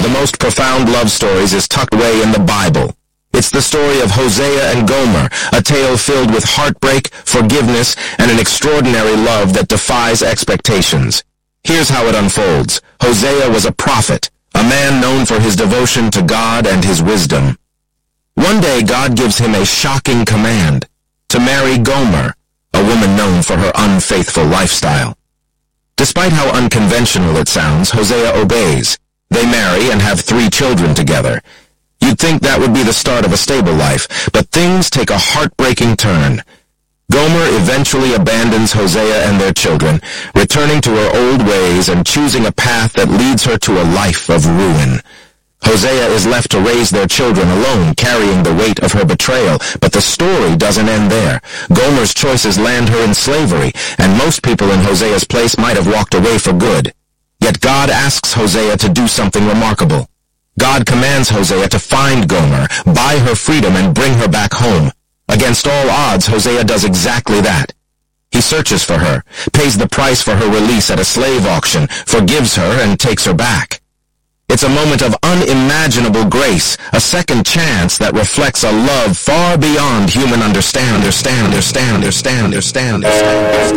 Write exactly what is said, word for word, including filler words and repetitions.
the most profound love stories is tucked away in the Bible. It's the story of Hosea and Gomer, a tale filled with heartbreak, forgiveness, and an extraordinary love that defies expectations. Here's how it unfolds. Hosea was a prophet, a man known for his devotion to God and his wisdom. One day, God gives him a shocking command, to marry Gomer, a woman known for her unfaithful lifestyle. Despite how unconventional it sounds, Hosea obeys. They marry and have three children together. You'd think that would be the start of a stable life, but things take a heartbreaking turn. Gomer eventually abandons Hosea and their children, returning to her old ways and choosing a path that leads her to a life of ruin. Hosea is left to raise their children alone, carrying the weight of her betrayal, but the story doesn't end there. Gomer's choices land her in slavery, and most people in Hosea's place might have walked away for good. Yet God asks Hosea to do something remarkable. God commands Hosea to find Gomer, buy her freedom, and bring her back home. Against all odds, Hosea does exactly that. He searches for her, pays the price for her release at a slave auction, forgives her, and takes her back. It's a moment of unimaginable grace, a second chance that reflects a love far beyond human understand, understand, understand, understand, understand, understand.